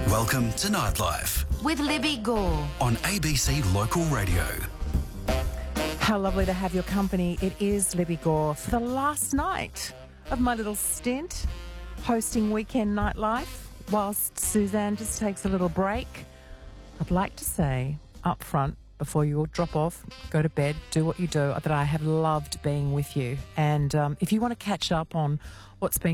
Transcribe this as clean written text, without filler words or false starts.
Welcome to Nightlife with Libby Gore on ABC Local Radio. How lovely to have your company. It is Libby Gore for the last night of my little stint hosting Weekend Nightlife whilst Suzanne just takes a little break. I'd like to say up front, before you all drop off, go to bed, do what you do, that I have loved being with you. And if you want to catch up on what's been